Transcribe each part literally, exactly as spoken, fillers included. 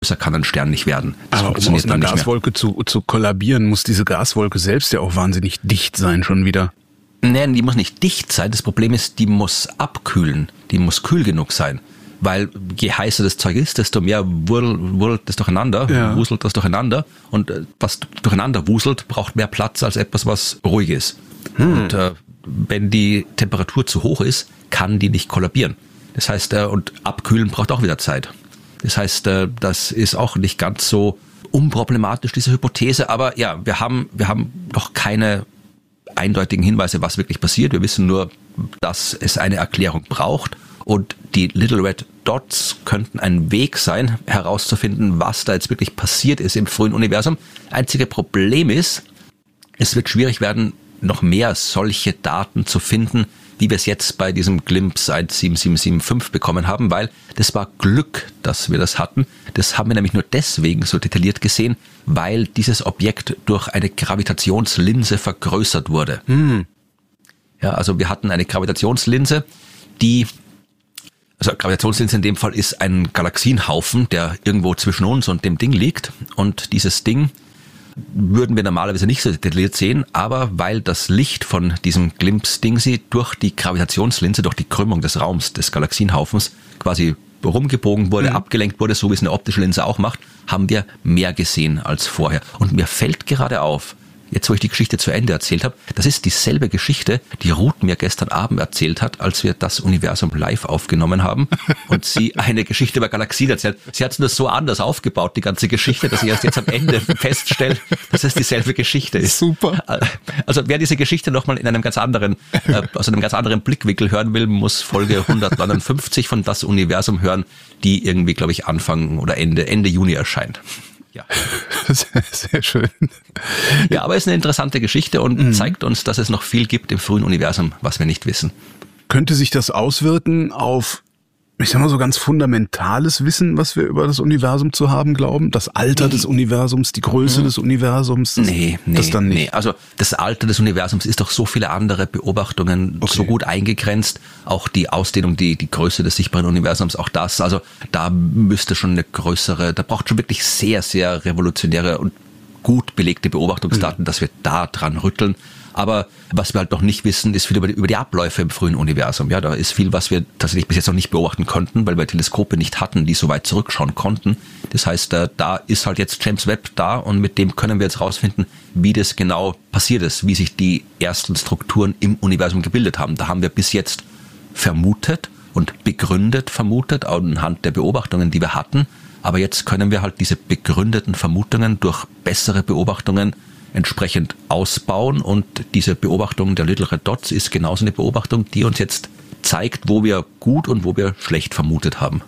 größer kann ein Stern nicht werden. Das Aber um aus einer Gaswolke zu, zu kollabieren, muss diese Gaswolke selbst ja auch wahnsinnig dicht sein schon wieder. Nein, die muss nicht dicht sein. Das Problem ist, die muss abkühlen. Die muss kühl genug sein. Weil je heißer das Zeug ist, desto mehr wurlt das durcheinander, ja. wuselt das durcheinander. Und was durcheinander wuselt, braucht mehr Platz als etwas, was ruhig ist. Hm. Und äh, wenn die Temperatur zu hoch ist, kann die nicht kollabieren. Das heißt, äh, und abkühlen braucht auch wieder Zeit. Das heißt, äh, das ist auch nicht ganz so unproblematisch, diese Hypothese. Aber ja, wir haben, wir haben noch keine eindeutigen Hinweise, was wirklich passiert. Wir wissen nur, dass es eine Erklärung braucht. Und die Little Red Dots könnten ein Weg sein, herauszufinden, was da jetzt wirklich passiert ist im frühen Universum. Einzige Problem ist, es wird schwierig werden, noch mehr solche Daten zu finden, wie wir es jetzt bei diesem Glimpse eins sieben sieben sieben fünf bekommen haben, weil das war Glück, dass wir das hatten. Das haben wir nämlich nur deswegen so detailliert gesehen, weil dieses Objekt durch eine Gravitationslinse vergrößert wurde. Hm. Ja, also wir hatten eine Gravitationslinse, die, also Gravitationslinse in dem Fall ist ein Galaxienhaufen, der irgendwo zwischen uns und dem Ding liegt. Und dieses Ding würden wir normalerweise nicht so detailliert sehen, aber weil das Licht von diesem Glimpse-Dingsy durch die Gravitationslinse, durch die Krümmung des Raums des Galaxienhaufens quasi rumgebogen wurde, mhm. abgelenkt wurde, so wie es eine optische Linse auch macht, haben wir mehr gesehen als vorher. Und mir fällt gerade auf, jetzt wo ich die Geschichte zu Ende erzählt habe, das ist dieselbe Geschichte, die Ruth mir gestern Abend erzählt hat, als wir das Universum live aufgenommen haben und sie eine Geschichte über Galaxien erzählt. Sie hat es nur so anders aufgebaut, die ganze Geschichte, dass ich erst jetzt am Ende feststelle, dass es dieselbe Geschichte ist. Super. Also wer diese Geschichte nochmal in einem ganz anderen, äh, aus einem ganz anderen Blickwinkel hören will, muss Folge hundertneunundfünfzig von Das Universum hören, die irgendwie, glaube ich, Anfang oder Ende, Ende Juni erscheint. Ja. Sehr, sehr schön. Ja, aber es ist eine interessante Geschichte und mhm. zeigt uns, dass es noch viel gibt im frühen Universum, was wir nicht wissen. Könnte sich das auswirken auf, ich sag mal so ganz fundamentales Wissen, was wir über das Universum zu haben glauben? Das Alter nee. des Universums, die Größe mhm. des Universums? Das, nee, nee, das dann nicht. nee. Also das Alter des Universums ist doch so viele andere Beobachtungen okay. so gut eingegrenzt. Auch die Ausdehnung, die, die Größe des sichtbaren Universums, auch das. Also da müsste schon eine größere, da braucht schon wirklich sehr, sehr revolutionäre und gut belegte Beobachtungsdaten, mhm. dass wir da dran rütteln. Aber was wir halt noch nicht wissen, ist viel über die, über die Abläufe im frühen Universum. Ja, da ist viel, was wir tatsächlich bis jetzt noch nicht beobachten konnten, weil wir Teleskope nicht hatten, die so weit zurückschauen konnten. Das heißt, da ist halt jetzt James Webb da und mit dem können wir jetzt rausfinden, wie das genau passiert ist, wie sich die ersten Strukturen im Universum gebildet haben. Da haben wir bis jetzt vermutet und begründet vermutet, anhand der Beobachtungen, die wir hatten. Aber jetzt können wir halt diese begründeten Vermutungen durch bessere Beobachtungen entsprechend ausbauen und diese Beobachtung der Little Red Dots ist genauso eine Beobachtung, die uns jetzt zeigt, wo wir gut und wo wir schlecht vermutet haben.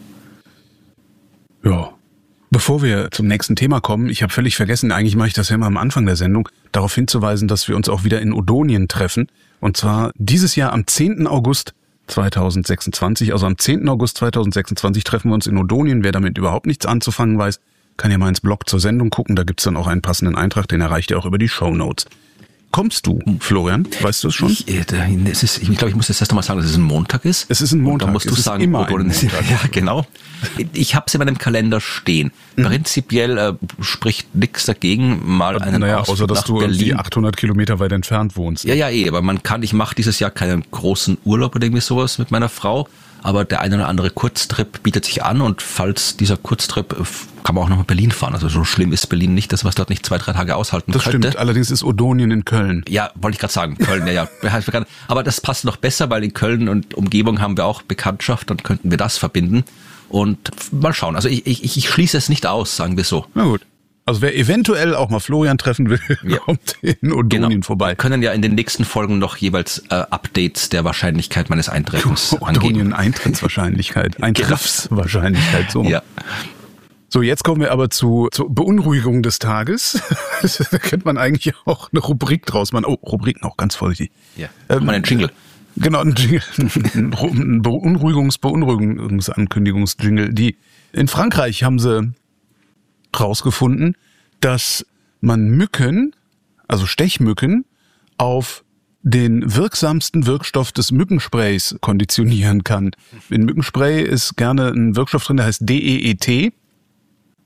Ja, bevor wir zum nächsten Thema kommen, ich habe völlig vergessen, eigentlich mache ich das ja immer am Anfang der Sendung, darauf hinzuweisen, dass wir uns auch wieder in Odonien treffen und zwar dieses Jahr am zehnten August zweitausendsechsundzwanzig, also am zehnten August zweitausendsechsundzwanzig treffen wir uns in Odonien, wer damit überhaupt nichts anzufangen weiß, kann ja mal ins Blog zur Sendung gucken, da gibt's dann auch einen passenden Eintrag, den erreicht ihr auch über die Shownotes. Kommst du, Florian? Weißt du es schon? Ich, äh, es ist, ich glaube, ich muss jetzt erst einmal sagen, dass es ein Montag ist. Es ist ein Montag. Und dann musst du es sagen, ist immer oder, ein Montag. Ja, genau. Ich habe es in meinem Kalender stehen. Mhm. Prinzipiell äh, spricht nichts dagegen, mal einen naja, Ausflug außer dass nach du Berlin. irgendwie achthundert Kilometer weit entfernt wohnst. Ja, ja, eh, aber man kann, ich mache dieses Jahr keinen großen Urlaub oder irgendwie sowas mit meiner Frau. Aber der eine oder andere Kurztrip bietet sich an und falls dieser Kurztrip, kann man auch noch nach Berlin fahren. Also so schlimm ist Berlin nicht, dass man es dort nicht zwei, drei Tage aushalten das könnte. Das stimmt, allerdings ist Odonien in Köln. Ja, wollte ich gerade sagen, Köln, ja, ja. Aber das passt noch besser, weil in Köln und Umgebung haben wir auch Bekanntschaft, dann könnten wir das verbinden. Und mal schauen, also ich, ich, ich schließe es nicht aus, sagen wir so. Na gut. Also wer eventuell auch mal Florian treffen will, ja. kommt in Odonien genau. vorbei. Wir können ja in den nächsten Folgen noch jeweils äh, Updates der Wahrscheinlichkeit meines Eintreffens angeben. Odonien-Eintrittswahrscheinlichkeit, Eintrittswahrscheinlichkeit, so. Ja. So, jetzt kommen wir aber zu, zur Beunruhigung des Tages. Da kennt man eigentlich auch eine Rubrik draus. Man, oh, Rubrik noch ganz vorsichtig. Ja, ähm, mal einen Jingle. Genau, ein Jingle. Ein Beunruhigungs-, Beunruhigungs-Ankündigungs-Jingle. Die, in Frankreich haben sie rausgefunden, dass man Mücken, also Stechmücken, auf den wirksamsten Wirkstoff des Mückensprays konditionieren kann. In Mückenspray ist gerne ein Wirkstoff drin, der heißt D E E T.